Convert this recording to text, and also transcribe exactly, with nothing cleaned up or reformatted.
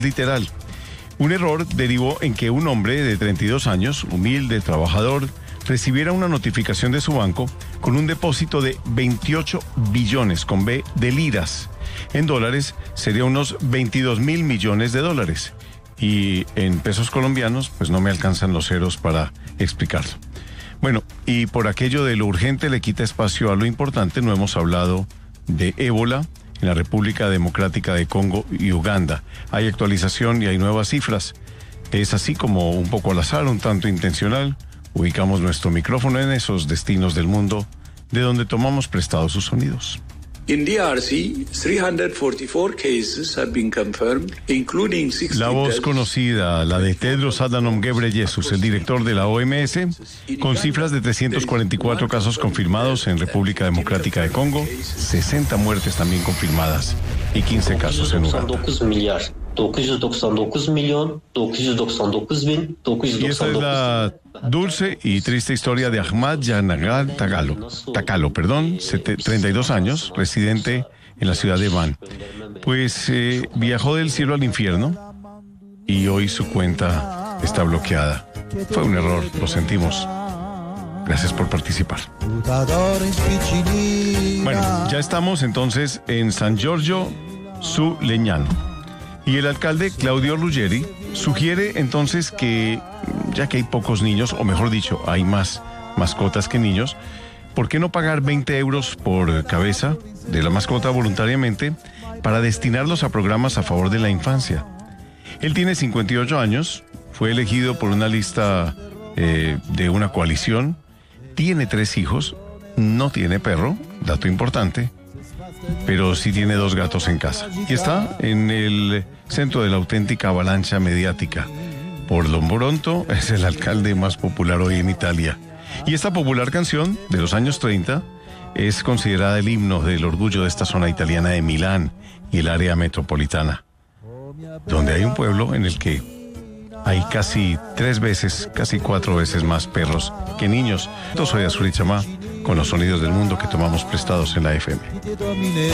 literal. Un error derivó en que un hombre de treinta y dos años, humilde, trabajador, recibiera una notificación de su banco con un depósito de veintiocho billones, con B, de liras. En dólares sería unos veintidós mil millones de dólares. Y en pesos colombianos, pues no me alcanzan los ceros para explicarlo. Bueno, y por aquello de lo urgente le quita espacio a lo importante, no hemos hablado de ébola en la República Democrática de Congo y Uganda. Hay actualización y hay nuevas cifras. Es así como un poco al azar, un tanto intencional. Ubicamos nuestro micrófono en esos destinos del mundo de donde tomamos prestados sus sonidos. In D R C, three hundred forty-four cases have been confirmed, including sixty La voz deaths. Conocida, la de Tedros Adhanom Ghebreyesus, el director de la O M S, con cifras de trescientos cuarenta y cuatro casos confirmados en República Democrática de Congo, sesenta muertes también confirmadas y quince casos en Uganda. Y esta es la dulce y triste historia de Ahmad Yanagal Takalo, Takalo, perdón, treinta y dos años, residente en la ciudad de Van. Pues eh, viajó del cielo al infierno y hoy su cuenta está bloqueada. Fue un error, lo sentimos. Gracias por participar. Bueno, ya estamos entonces en San Giorgio su Legnano. Y el alcalde Claudio Ruggeri sugiere entonces que, ya que hay pocos niños, o mejor dicho, hay más mascotas que niños, ¿por qué no pagar veinte euros por cabeza de la mascota voluntariamente para destinarlos a programas a favor de la infancia? Él tiene cincuenta y ocho años, fue elegido por una lista eh, de una coalición, tiene tres hijos, no tiene perro, dato importante, pero sí tiene dos gatos en casa. Y está en el centro de la auténtica avalancha mediática. Por lo pronto, es el alcalde más popular hoy en Italia. Y esta popular canción, de los años treinta, es considerada el himno del orgullo de esta zona italiana de Milán y el área metropolitana, donde hay un pueblo en el que hay casi tres veces, casi cuatro veces más perros que niños. Yo soy Azuri Chamá, con los sonidos del mundo que tomamos prestados en la F M.